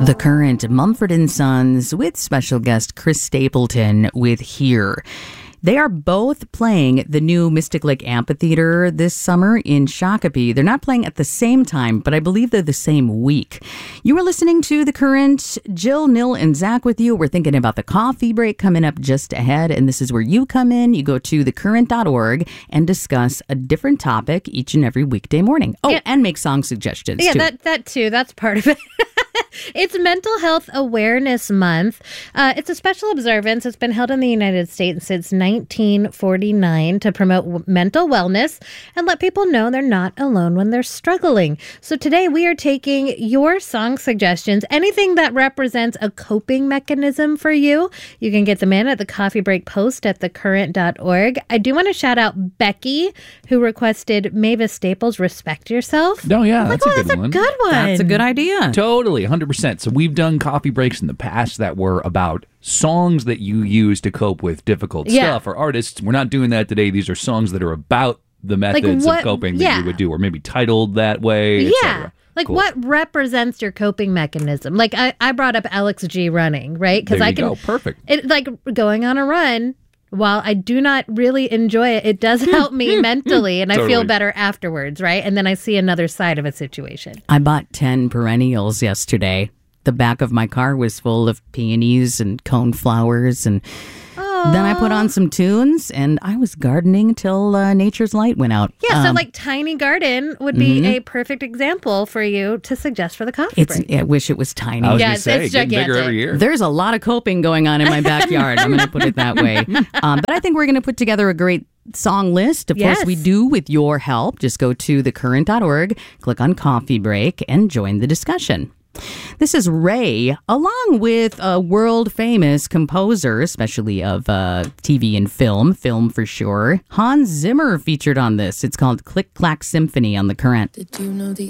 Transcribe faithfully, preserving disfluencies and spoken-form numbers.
The Current, Mumford and Sons, with special guest Chris Stapleton with Here. They are both playing the new Mystic Lake Amphitheater this summer in Shakopee. They're not playing at the same time, but I believe they're the same week. You are listening to The Current. Jill, Nil, and Zach with you. We're thinking about the coffee break coming up just ahead, and this is where you come in. You go to the current dot org and discuss a different topic each and every weekday morning. Oh, yeah. And make song suggestions, yeah, too. Yeah, that, that too. That's part of it. It's Mental Health Awareness Month. Uh, it's a special observance. It's been held in the United States since nineteen forty-nine to promote w- mental wellness and let people know they're not alone when they're struggling. So today we are taking your song suggestions, anything that represents a coping mechanism for you. You can get them in at the Coffee Break post at the current dot org. I do want to shout out Becky, who requested Mavis Staples' Respect Yourself. Oh, yeah, like, that's oh, a good that's one. a good one. That's a good idea. Totally, one hundred percent. So we've done coffee breaks in the past that were about songs that you use to cope with difficult Yeah. stuff. Or artists, we're not doing that today. These are songs that are about the methods what- of coping yeah. that you would do, or maybe titled that way, et Yeah. cetera. Like Cool. what represents your coping mechanism? Like I, I brought up Alex G running, right? There you I can go. Perfect. It like going on a run. While I do not really enjoy it, it does help me mentally, and I feel Totally. better afterwards, right? And then I see another side of a situation. I bought ten perennials yesterday. The back of my car was full of peonies and coneflowers, and then I put on some tunes, and I was gardening till uh, nature's light went out. Yeah, so Um, like Tiny Garden would be a perfect example for you to suggest for the coffee it's. break. I wish it was tiny. I was Yeah, going it's- to say, it's getting bigger gigantic. every year. There's a lot of coping going on in my backyard. I'm going to put it that way. Um, but I think we're going to put together a great song list. Of Yes. course, we do with your help. Just go to the current dot org, click on Coffee Break, and join the discussion. This is Ray, along with a world-famous composer, especially of uh, T V and film, film for sure. Hans Zimmer featured on this. It's called Click Clack Symphony on The Current. Did you know the